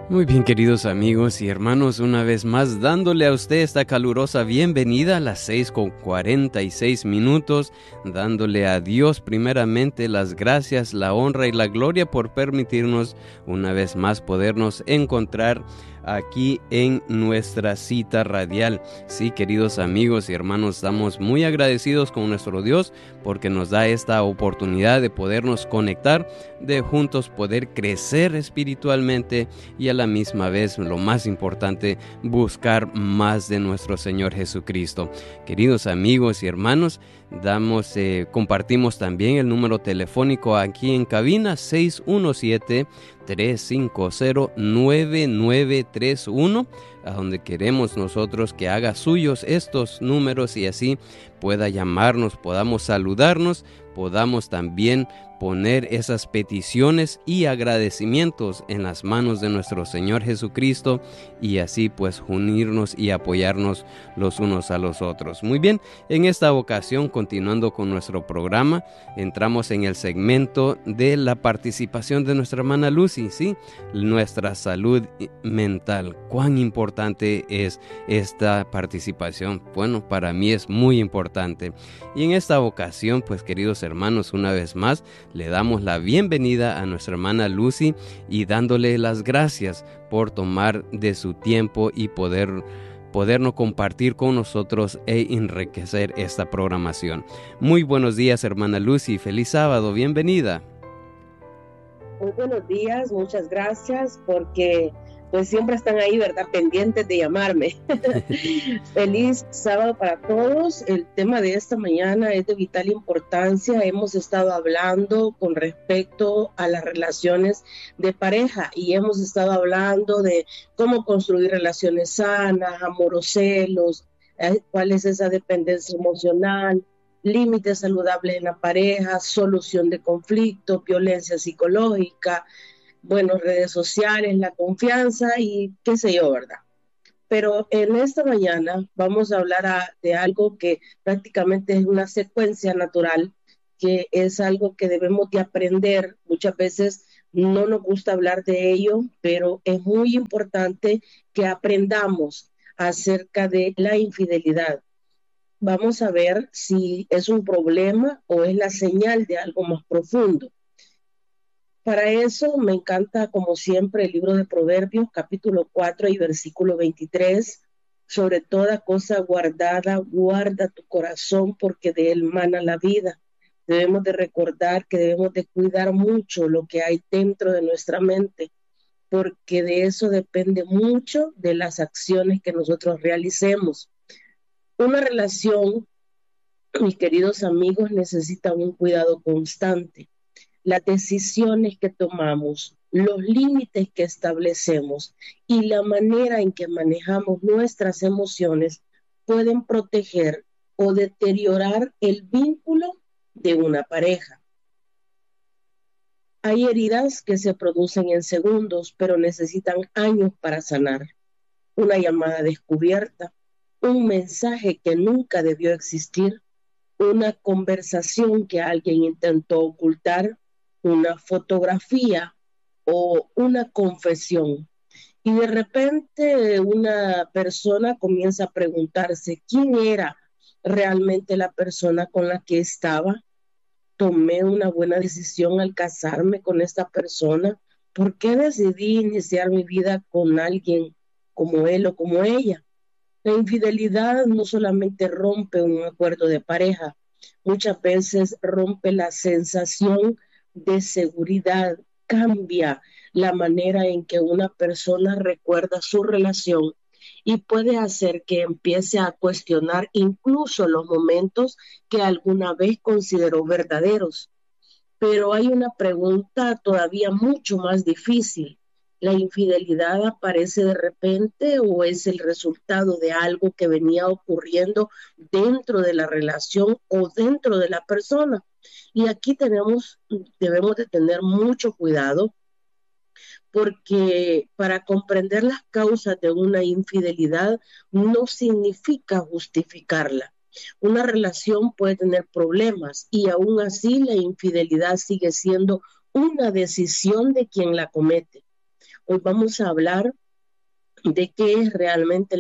Muy bien, queridos amigos y hermanos, una vez más dándole a usted esta calurosa bienvenida a las 6:46, dándole a Dios primeramente las gracias, la honra y la gloria por permitirnos una vez más podernos encontrar aquí en nuestra cita radial. Sí, queridos amigos y hermanos, estamos muy agradecidos con nuestro Dios porque nos da esta oportunidad de podernos conectar, de juntos poder crecer espiritualmente y a la misma vez, lo más importante, buscar más de nuestro Señor Jesucristo. Queridos amigos y hermanos, compartimos también el número telefónico aquí en cabina, 617-350-9931, a donde queremos nosotros que haga suyos estos números y así pueda llamarnos, podamos saludarnos, podamos también poner esas peticiones y agradecimientos en las manos de nuestro Señor Jesucristo y así pues unirnos y apoyarnos los unos a los otros. Muy bien, en esta ocasión, continuando con nuestro programa, entramos en el segmento de la participación de nuestra hermana Lucy, ¿sí? Nuestra salud mental. ¿Cuán importante es esta participación? Bueno, para mí es muy importante. Y en esta ocasión, pues queridos hermanos, una vez más, le damos la bienvenida a nuestra hermana Lucy y dándole las gracias por tomar de su tiempo y podernos compartir con nosotros e enriquecer esta programación. Muy buenos días, hermana Lucy. Feliz sábado. Bienvenida. Muy buenos días. Muchas gracias porque pues siempre están ahí, ¿verdad? Pendientes de llamarme. Feliz sábado para todos. El tema de esta mañana es de vital importancia. Hemos estado hablando con respecto a las relaciones de pareja y hemos estado hablando de cómo construir relaciones sanas, amor o celos, cuál es esa dependencia emocional, límites saludables en la pareja, solución de conflictos, violencia psicológica, bueno, redes sociales, la confianza y qué sé yo, ¿verdad? Pero en esta mañana vamos a hablar de algo que prácticamente es una secuencia natural, que es algo que debemos de aprender. Muchas veces no nos gusta hablar de ello, pero es muy importante que aprendamos acerca de la infidelidad. Vamos a ver si es un problema o es la señal de algo más profundo. Para eso me encanta, como siempre, el libro de Proverbios, capítulo 4 y versículo 23. Sobre toda cosa guardada, guarda tu corazón, porque de él mana la vida. Debemos de recordar que debemos de cuidar mucho lo que hay dentro de nuestra mente, porque de eso depende mucho de las acciones que nosotros realicemos. Una relación, mis queridos amigos, necesita un cuidado constante. Las decisiones que tomamos, los límites que establecemos y la manera en que manejamos nuestras emociones pueden proteger o deteriorar el vínculo de una pareja. Hay heridas que se producen en segundos, pero necesitan años para sanar. Una llamada descubierta, un mensaje que nunca debió existir, una conversación que alguien intentó ocultar, una fotografía o una confesión. Y de repente una persona comienza a preguntarse quién era realmente la persona con la que estaba. ¿Tomé una buena decisión al casarme con esta persona? ¿Por qué decidí iniciar mi vida con alguien como él o como ella? La infidelidad no solamente rompe un acuerdo de pareja, muchas veces rompe la sensación de seguridad, cambia la manera en que una persona recuerda su relación y puede hacer que empiece a cuestionar incluso los momentos que alguna vez consideró verdaderos. Pero hay una pregunta todavía mucho más difícil. ¿La infidelidad aparece de repente o es el resultado de algo que venía ocurriendo dentro de la relación o dentro de la persona? Y aquí debemos de tener mucho cuidado porque para comprender las causas de una infidelidad no significa justificarla. Una relación puede tener problemas y aún así la infidelidad sigue siendo una decisión de quien la comete. Hoy vamos a hablar de qué es realmente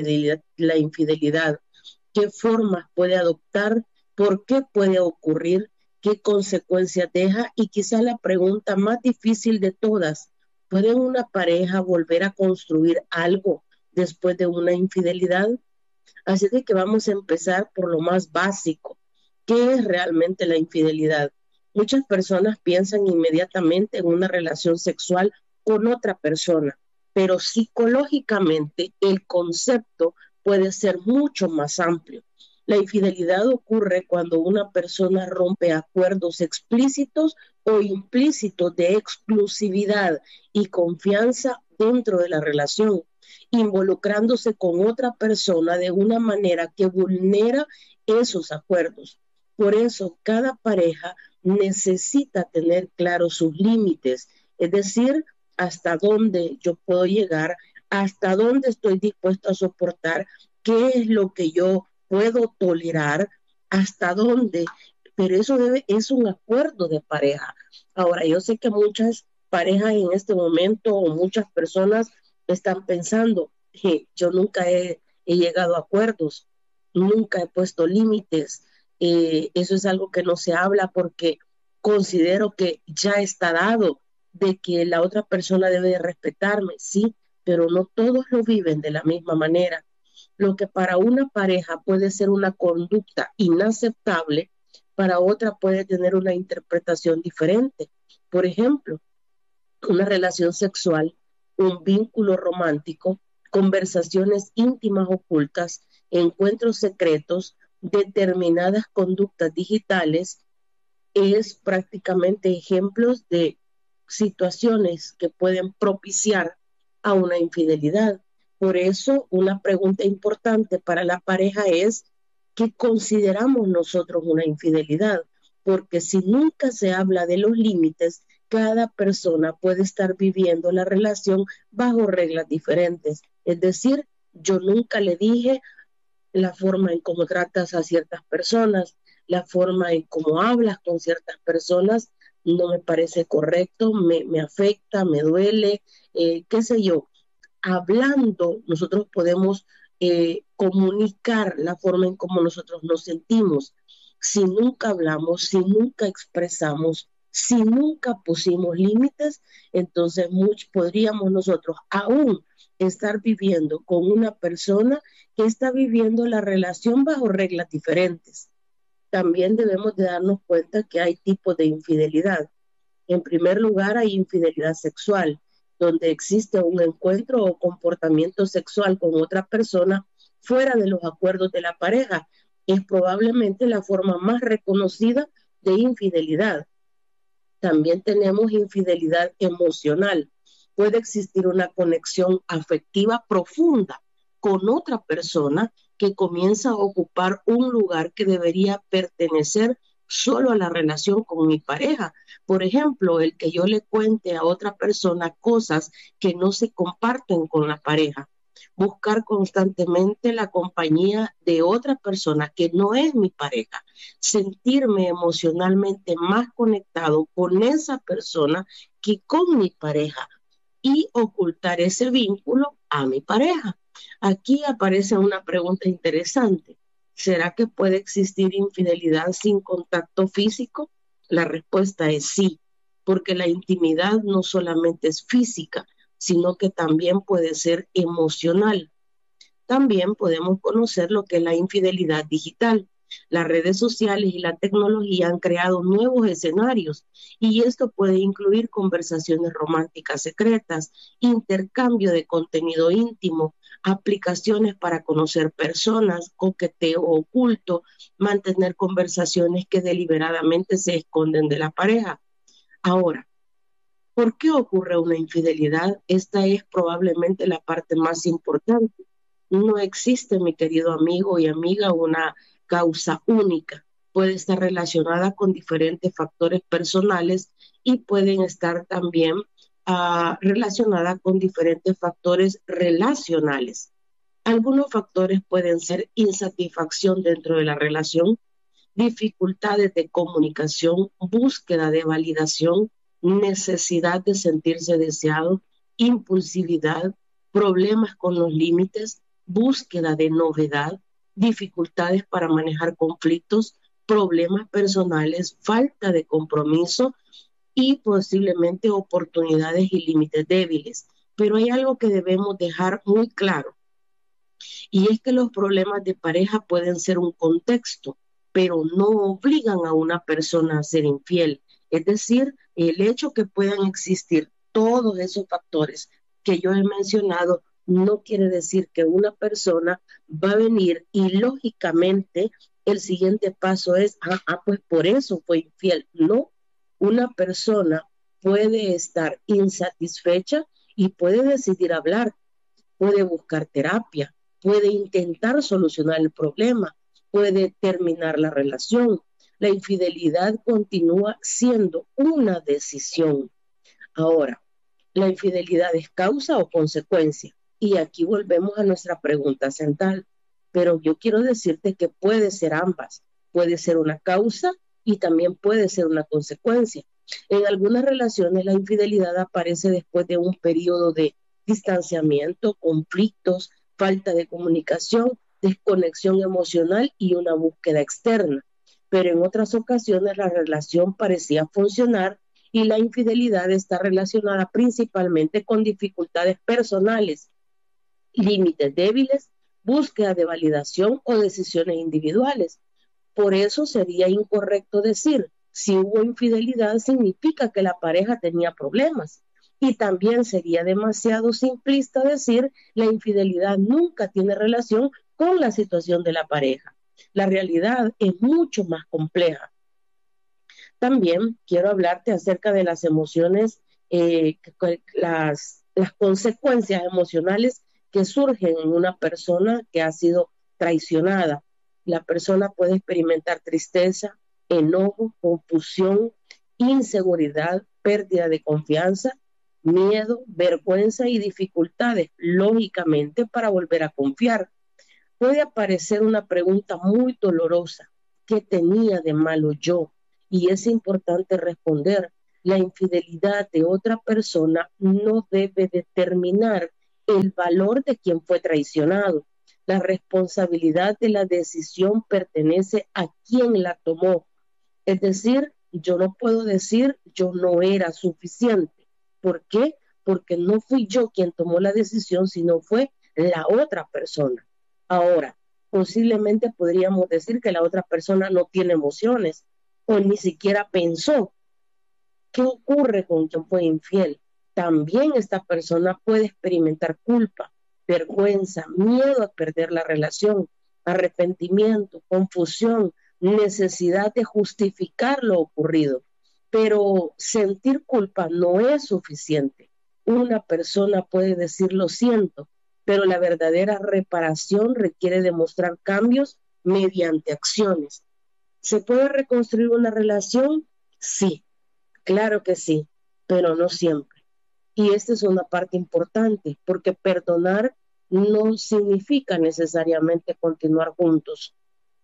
la infidelidad, qué formas puede adoptar, por qué puede ocurrir, qué consecuencias deja y quizás la pregunta más difícil de todas, ¿puede una pareja volver a construir algo después de una infidelidad? Así de que vamos a empezar por lo más básico. ¿Qué es realmente la infidelidad? Muchas personas piensan inmediatamente en una relación sexual con otra persona, pero psicológicamente el concepto puede ser mucho más amplio. La infidelidad ocurre cuando una persona rompe acuerdos explícitos o implícitos de exclusividad y confianza dentro de la relación, involucrándose con otra persona de una manera que vulnera esos acuerdos. Por eso, cada pareja necesita tener claros sus límites, es decir, hasta dónde yo puedo llegar, hasta dónde estoy dispuesto a soportar, qué es lo que yo puedo tolerar, hasta dónde, pero es un acuerdo de pareja. Ahora, yo sé que muchas parejas en este momento o muchas personas están pensando, yo nunca he llegado a acuerdos, nunca he puesto límites, eso es algo que no se habla porque considero que ya está dado de que la otra persona debe de respetarme, sí, pero no todos lo viven de la misma manera. Lo que para una pareja puede ser una conducta inaceptable, para otra puede tener una interpretación diferente. Por ejemplo, una relación sexual, un vínculo romántico, conversaciones íntimas ocultas, encuentros secretos, determinadas conductas digitales, es prácticamente ejemplos de situaciones que pueden propiciar a una infidelidad. Por eso, una pregunta importante para la pareja es, ¿qué consideramos nosotros una infidelidad? Porque si nunca se habla de los límites, cada persona puede estar viviendo la relación bajo reglas diferentes. Es decir, yo nunca le dije la forma en cómo tratas a ciertas personas, la forma en cómo hablas con ciertas personas, no me parece correcto, me afecta, me duele, qué sé yo. Hablando, nosotros podemos comunicar la forma en cómo nosotros nos sentimos. Si nunca hablamos, si nunca expresamos, si nunca pusimos límites, entonces podríamos nosotros aún estar viviendo con una persona que está viviendo la relación bajo reglas diferentes. También debemos de darnos cuenta que hay tipos de infidelidad. En primer lugar, hay infidelidad sexual, donde existe un encuentro o comportamiento sexual con otra persona fuera de los acuerdos de la pareja. Es probablemente la forma más reconocida de infidelidad. También tenemos infidelidad emocional. Puede existir una conexión afectiva profunda con otra persona que comienza a ocupar un lugar que debería pertenecer solo a la relación con mi pareja. Por ejemplo, el que yo le cuente a otra persona cosas que no se comparten con la pareja. Buscar constantemente la compañía de otra persona que no es mi pareja. Sentirme emocionalmente más conectado con esa persona que con mi pareja y ocultar ese vínculo a mi pareja. Aquí aparece una pregunta interesante. ¿Será que puede existir infidelidad sin contacto físico? La respuesta es sí, porque la intimidad no solamente es física, sino que también puede ser emocional. También podemos conocer lo que es la infidelidad digital. Las redes sociales y la tecnología han creado nuevos escenarios y esto puede incluir conversaciones románticas secretas, intercambio de contenido íntimo, aplicaciones para conocer personas, coqueteo oculto, mantener conversaciones que deliberadamente se esconden de la pareja. Ahora, ¿por qué ocurre una infidelidad? Esta es probablemente la parte más importante. No existe, mi querido amigo y amiga, una causa única. Puede estar relacionada con diferentes factores personales y pueden estar también relacionada con diferentes factores relacionales. Algunos factores pueden ser insatisfacción dentro de la relación, dificultades de comunicación, búsqueda de validación, necesidad de sentirse deseado, impulsividad, problemas con los límites, búsqueda de novedad, dificultades para manejar conflictos, problemas personales, falta de compromiso y posiblemente oportunidades y límites débiles. Pero hay algo que debemos dejar muy claro, y es que los problemas de pareja pueden ser un contexto, pero no obligan a una persona a ser infiel. Es decir, el hecho que puedan existir todos esos factores que yo he mencionado no quiere decir que una persona va a venir y lógicamente el siguiente paso es, pues por eso fue infiel. No, una persona puede estar insatisfecha y puede decidir hablar, puede buscar terapia, puede intentar solucionar el problema, puede terminar la relación. La infidelidad continúa siendo una decisión. Ahora, ¿la infidelidad es causa o consecuencia? Y aquí volvemos a nuestra pregunta central. Pero yo quiero decirte que puede ser ambas. Puede ser una causa y también puede ser una consecuencia. En algunas relaciones la infidelidad aparece después de un periodo de distanciamiento, conflictos, falta de comunicación, desconexión emocional y una búsqueda externa. Pero en otras ocasiones la relación parecía funcionar y la infidelidad está relacionada principalmente con dificultades personales, límites débiles, búsqueda de validación o decisiones individuales. Por eso sería incorrecto decir, si hubo infidelidad significa que la pareja tenía problemas. Y también sería demasiado simplista decir, la infidelidad nunca tiene relación con la situación de la pareja. La realidad es mucho más compleja. También quiero hablarte acerca de las emociones, las consecuencias emocionales que surgen en una persona que ha sido traicionada. La persona puede experimentar tristeza, enojo, confusión, inseguridad, pérdida de confianza, miedo, vergüenza y dificultades, lógicamente, para volver a confiar. Puede aparecer una pregunta muy dolorosa: ¿qué tenía de malo yo? Y es importante responder, la infidelidad de otra persona no debe determinar el valor de quien fue traicionado. La responsabilidad de la decisión pertenece a quien la tomó. Es decir, yo no puedo decir yo no era suficiente. ¿Por qué? Porque no fui yo quien tomó la decisión, sino fue la otra persona. Ahora, posiblemente podríamos decir que la otra persona no tiene emociones o ni siquiera pensó. ¿Qué ocurre con quien fue infiel? También esta persona puede experimentar culpa, vergüenza, miedo a perder la relación, arrepentimiento, confusión, necesidad de justificar lo ocurrido. Pero sentir culpa no es suficiente. Una persona puede decir lo siento, pero la verdadera reparación requiere demostrar cambios mediante acciones. ¿Se puede reconstruir una relación? Sí, claro que sí, pero no siempre. Y esta es una parte importante, porque perdonar no significa necesariamente continuar juntos.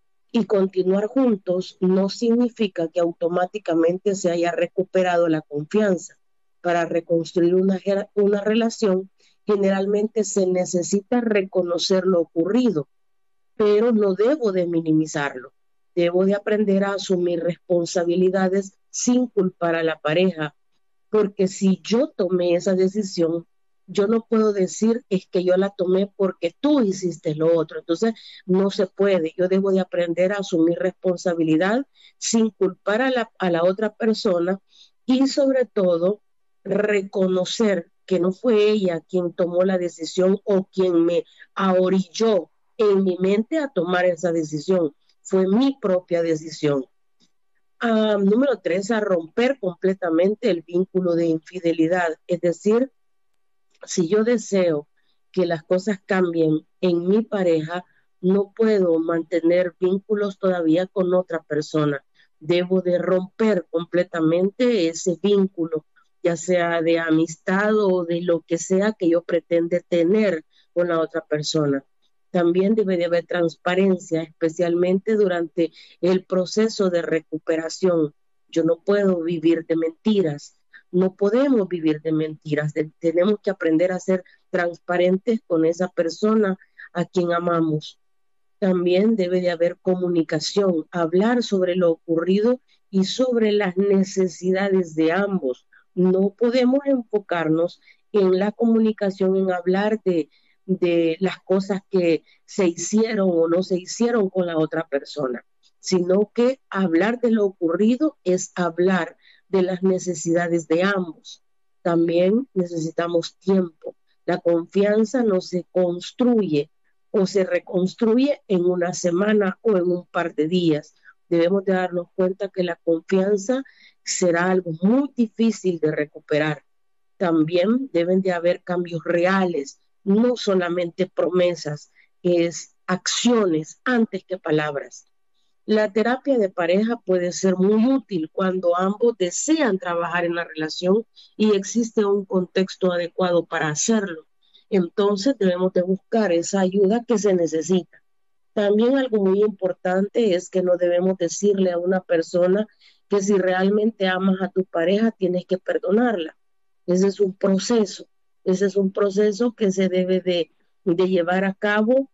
Y continuar juntos no significa que automáticamente se haya recuperado la confianza. Para reconstruir una relación, generalmente se necesita reconocer lo ocurrido, pero no debo de minimizarlo. Debo de aprender a asumir responsabilidades sin culpar a la pareja, porque si yo tomé esa decisión, yo no puedo decir es que yo la tomé porque tú hiciste lo otro. Entonces, no se puede. Yo debo de aprender a asumir responsabilidad sin culpar a la otra persona y sobre todo reconocer que no fue ella quien tomó la decisión o quien me ahorilló en mi mente a tomar esa decisión. Fue mi propia decisión. Número 3, a romper completamente el vínculo de infidelidad. Es decir, si yo deseo que las cosas cambien en mi pareja, no puedo mantener vínculos todavía con otra persona. Debo de romper completamente ese vínculo, ya sea de amistad o de lo que sea que yo pretende tener con la otra persona. También debe de haber transparencia, especialmente durante el proceso de recuperación. Yo no puedo vivir de mentiras. No podemos vivir de mentiras, tenemos que aprender a ser transparentes con esa persona a quien amamos. También debe de haber comunicación, hablar sobre lo ocurrido y sobre las necesidades de ambos. No podemos enfocarnos en la comunicación, en hablar de las cosas que se hicieron o no se hicieron con la otra persona, sino que hablar de lo ocurrido es hablar de las necesidades de ambos. También necesitamos tiempo. La confianza no se construye o se reconstruye en una semana o en un par de días. Debemos de darnos cuenta que la confianza será algo muy difícil de recuperar. También deben de haber cambios reales, no solamente promesas, es acciones antes que palabras. La terapia de pareja puede ser muy útil cuando ambos desean trabajar en la relación y existe un contexto adecuado para hacerlo. Entonces debemos de buscar esa ayuda que se necesita. También algo muy importante es que no debemos decirle a una persona que si realmente amas a tu pareja tienes que perdonarla. Ese es un proceso que se debe de llevar a cabo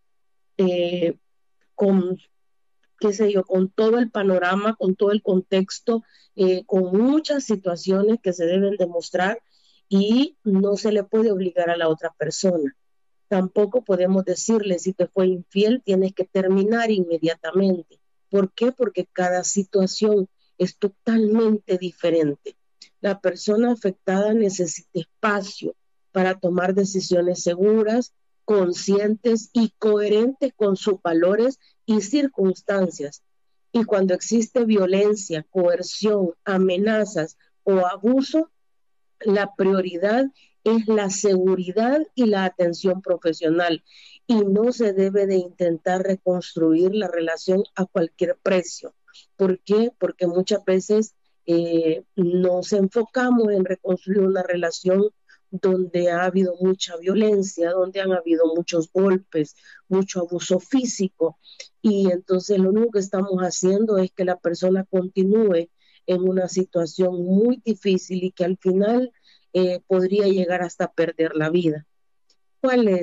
con qué sé yo, con todo el panorama, con todo el contexto, con muchas situaciones que se deben demostrar y no se le puede obligar a la otra persona. Tampoco podemos decirle, si te fue infiel, tienes que terminar inmediatamente. ¿Por qué? Porque cada situación es totalmente diferente. La persona afectada necesita espacio para tomar decisiones seguras, conscientes y coherentes con sus valores y circunstancias. Y cuando existe violencia, coerción, amenazas o abuso, la prioridad es la seguridad y la atención profesional y no se debe de intentar reconstruir la relación a cualquier precio. ¿Por qué? Porque muchas veces nos enfocamos en reconstruir una relación donde ha habido mucha violencia, donde han habido muchos golpes, mucho abuso físico y entonces lo único que estamos haciendo es que la persona continúe en una situación muy difícil y que al final podría llegar hasta perder la vida. ¿Cuál es